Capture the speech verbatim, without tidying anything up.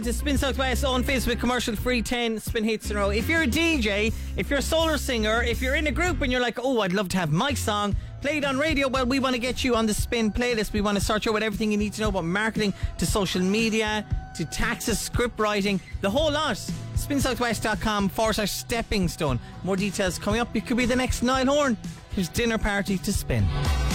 add to Spin Southwest on Facebook, commercial free, ten spin hits in a row. If you're a D J, if you're a solo singer, if you're in a group and you're like, oh, I'd love to have my song played on radio, well, we want to get you on the Spin playlist. We want to start you with everything you need to know about marketing, to social media, to taxes, script writing, the whole lot. spinsouthwest.com forward slash stepping stone. More details coming up. You could be the next Niall Horan. Here's Dinner Party to Spin.